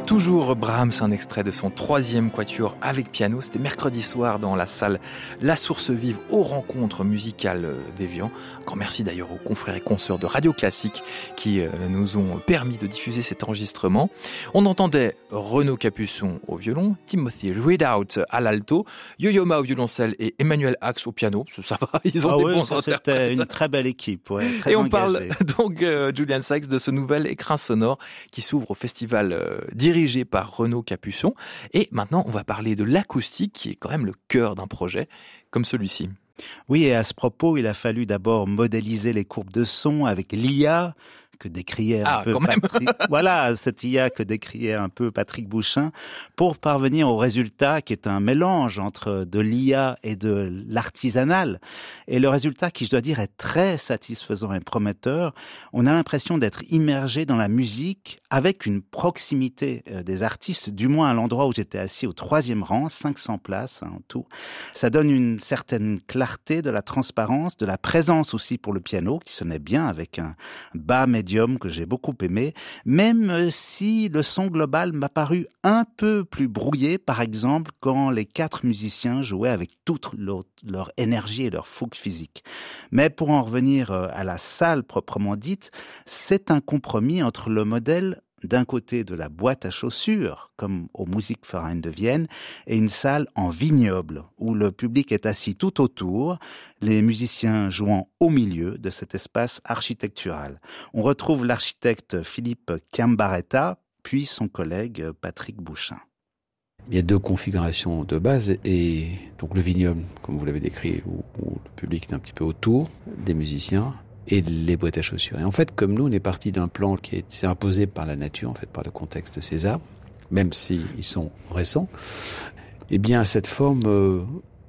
Toujours Brahms, un extrait de son 3e quatuor avec piano. C'était mercredi soir dans la salle La Source Vive aux rencontres musicales d'Évian. Encore merci d'ailleurs aux confrères et consoeurs de Radio Classique qui nous ont permis de diffuser cet enregistrement. On entendait Renaud Capuçon au violon, Timothy Ridout à l'alto, Yo-Yo Ma au violoncelle et Emmanuel Ax au piano. Ça va, ils ont des bons interprètes. C'était une très belle équipe, très et on engagée. parle donc, Julian Sykes, de ce nouvel écrin sonore qui s'ouvre au festival dirigé par Renaud Capuçon. Et maintenant, on va parler de l'acoustique qui est quand même le cœur d'un projet comme celui-ci. Oui, et à ce propos, il a fallu d'abord modéliser les courbes de son avec l'IA que décriait un peu Patrick. Voilà, cette IA que décriait un peu Patrick Bouchain, pour parvenir au résultat qui est un mélange entre de l'IA et de l'artisanal. Et le résultat qui, je dois dire, est très satisfaisant et prometteur. On a l'impression d'être immergé dans la musique avec une proximité des artistes, du moins à l'endroit où j'étais assis au 3e rang, 500 places en tout. Ça donne une certaine clarté, de la transparence, de la présence aussi pour le piano qui sonnait bien avec un bas médium que j'ai beaucoup aimé, même si le son global m'a paru un peu plus brouillé, par exemple, quand les 4 musiciens jouaient avec toute leur énergie et leur fougue physique. Mais pour en revenir à la salle proprement dite, c'est un compromis entre le modèle d'un côté de la boîte à chaussures, comme au Musikverein de Vienne, et une salle en vignoble, où le public est assis tout autour, les musiciens jouant au milieu de cet espace architectural. On retrouve l'architecte Philippe Chiambaretta, puis son collègue Patrick Bouchain. Il y a 2 configurations de base, et donc le vignoble, comme vous l'avez décrit, où le public est un petit peu autour des musiciens, et les boîtes à chaussures. Et en fait, comme nous, on est parti d'un plan qui s'est imposé par la nature, en fait, par le contexte de ces arbres, même s'ils sont récents, eh bien, cette forme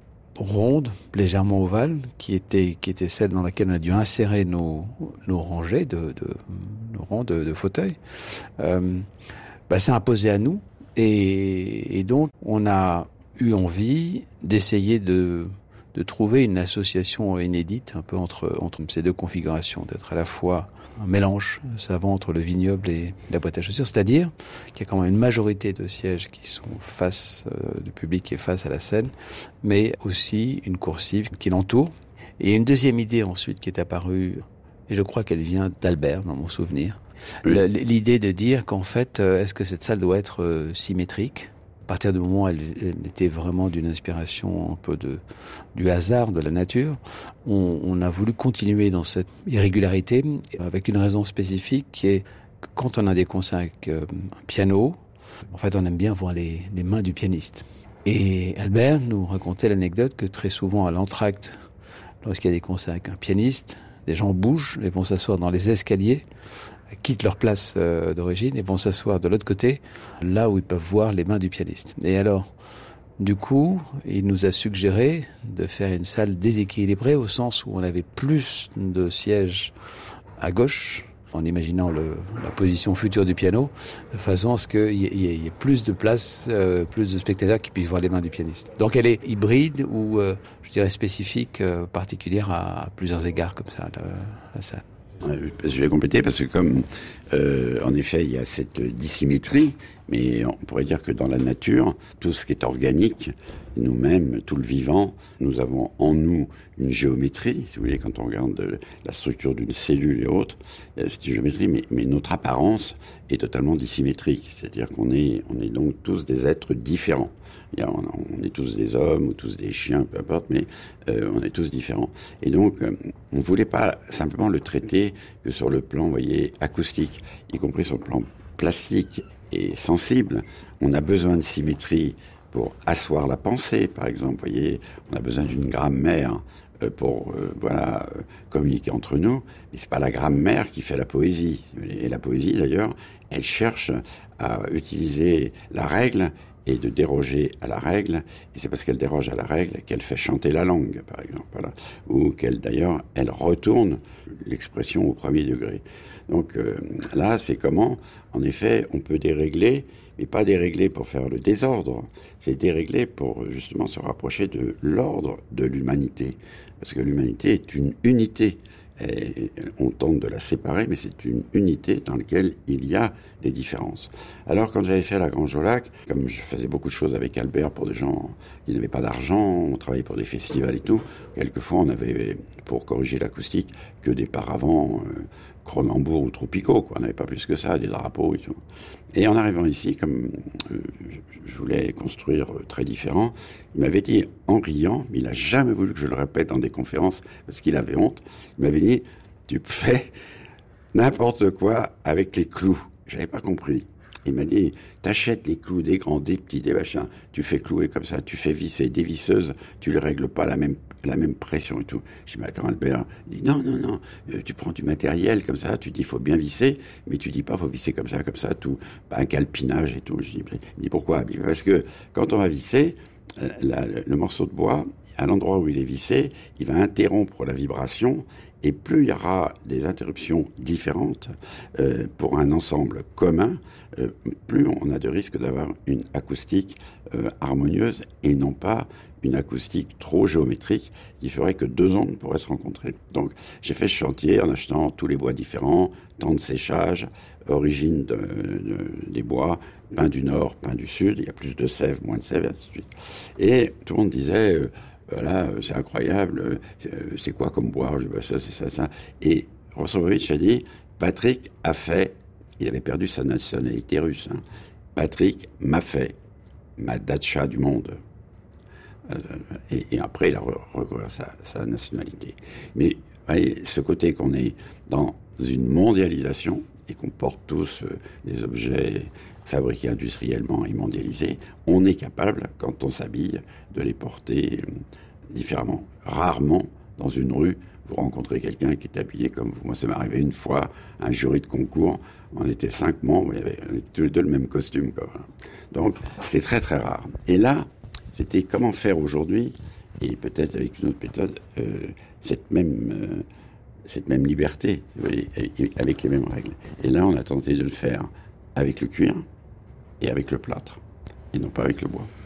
ronde, légèrement ovale, qui était celle dans laquelle on a dû insérer nos rangées nos rangs de fauteuils, s'est imposé à nous. Et donc, on a eu envie d'essayer de trouver une association inédite un peu entre ces 2 configurations, d'être à la fois un mélange savant entre le vignoble et la boîte à chaussures, c'est-à-dire qu'il y a quand même une majorité de sièges qui sont face, du public qui est face à la scène, mais aussi une coursive qui l'entoure. Et une deuxième idée ensuite qui est apparue, et je crois qu'elle vient d'Albert dans mon souvenir, l'idée de dire qu'en fait, est-ce que cette salle doit être symétrique ? À partir du moment où elle était vraiment d'une inspiration un peu du hasard, de la nature, on a voulu continuer dans cette irrégularité avec une raison spécifique qui est que quand on a des concerts avec un piano, en fait on aime bien voir les mains du pianiste. Et Albert nous racontait l'anecdote que très souvent à l'entracte, lorsqu'il y a des concerts avec un pianiste, des gens bougent et vont s'asseoir dans les escaliers, quittent leur place d'origine et vont s'asseoir de l'autre côté, là où ils peuvent voir les mains du pianiste. Et alors, du coup, il nous a suggéré de faire une salle déséquilibrée au sens où on avait plus de sièges à gauche, en imaginant la position future du piano, de façon à ce qu'il y ait plus de place, plus de spectateurs qui puissent voir les mains du pianiste. Donc elle est hybride ou, je dirais, spécifique, particulière à plusieurs égards comme ça, la salle. Je vais compléter parce que comme en effet il y a cette dissymétrie, mais on pourrait dire que dans la nature, tout ce qui est organique, nous-mêmes, tout le vivant, nous avons en nous une géométrie, si vous voulez, quand on regarde la structure d'une cellule et autres, c'est une géométrie, mais notre apparence est totalement dissymétrique, c'est-à-dire qu'on est donc tous des êtres différents. On est tous des hommes ou tous des chiens, peu importe, mais on est tous différents. Et donc, on ne voulait pas simplement le traiter que sur le plan, vous voyez, acoustique, y compris sur le plan plastique et sensible. On a besoin de symétrie pour asseoir la pensée, par exemple. Vous voyez, on a besoin d'une grammaire pour communiquer entre nous. Mais c'est pas la grammaire qui fait la poésie. Et la poésie, d'ailleurs, elle cherche à utiliser la règle et de déroger à la règle, et c'est parce qu'elle déroge à la règle qu'elle fait chanter la langue, par exemple, voilà. Ou qu'elle, d'ailleurs, elle retourne l'expression au premier degré. Donc là, c'est comment, en effet, on peut dérégler, mais pas dérégler pour faire le désordre, c'est dérégler pour justement se rapprocher de l'ordre de l'humanité, parce que l'humanité est une unité, Et on tente de la séparer, mais c'est une unité dans laquelle il y a des différences. Alors, quand j'avais fait la Grange au Lac, comme je faisais beaucoup de choses avec Albert pour des gens qui n'avaient pas d'argent, on travaillait pour des festivals et tout, quelquefois on avait, pour corriger l'acoustique, que des paravents Cronenbourg ou tropicaux, quoi. On n'avait pas plus que ça, des drapeaux et tout. Et en arrivant ici, comme je voulais construire très différent, il m'avait dit, en riant, mais il n'a jamais voulu que je le répète dans des conférences, parce qu'il avait honte, il m'avait dit, tu fais n'importe quoi avec les clous. J'avais pas compris. Il m'a dit, t'achètes les clous, des grands, des petits, des machins, tu fais clouer comme ça, tu fais visser des visseuses, tu les règles pas la même pression et tout. Je dis, mais attends, Albert, il dit, non, tu prends du matériel comme ça, tu dis, faut bien visser, mais tu dis pas, faut visser comme ça, tout, pas un calpinage et tout. Je dis, il dit, pourquoi? Parce que quand on va visser, le morceau de bois, à l'endroit où il est vissé, il va interrompre la vibration, et plus il y aura des interruptions différentes pour un ensemble commun, plus on a de risques d'avoir une acoustique harmonieuse et non pas une acoustique trop géométrique qui ferait que deux ondes pourraient se rencontrer. Donc j'ai fait ce chantier en achetant tous les bois différents, temps de séchage, origine des bois, pin du nord, pin du sud, il y a plus de sève, moins de sève, et ainsi de suite. Et tout le monde disait... voilà, c'est incroyable, c'est quoi comme bois? Je dis, bah, ça, c'est ça. Et Rostropovitch a dit, Patrick a fait, il avait perdu sa nationalité russe, hein. Patrick m'a fait ma datcha du monde. Et après, il a recouvert sa nationalité. Mais voyez, ce côté qu'on est dans une mondialisation et qu'on porte tous des objets fabriqués industriellement et mondialisés, on est capable, quand on s'habille, de les porter différemment. Rarement, dans une rue, vous rencontrez quelqu'un qui est habillé comme vous. Moi, ça m'est arrivé une fois, un jury de concours, on était 5 membres, on était tous les deux le même costume, quoi. Donc, c'est très très rare. Et là, c'était comment faire aujourd'hui, et peut-être avec une autre méthode, cette même liberté, vous voyez, avec les mêmes règles. Et là, on a tenté de le faire avec le cuir et avec le plâtre, et non pas avec le bois.